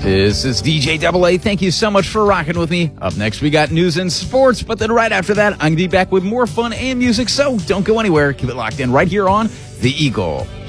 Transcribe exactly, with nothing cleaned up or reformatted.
This is D J Double A. Thank you so much for rocking with me. Up next, we got news and sports, but then right after that, I'm going to be back with more fun and music, so don't go anywhere. Keep it locked in right here on The Eagle.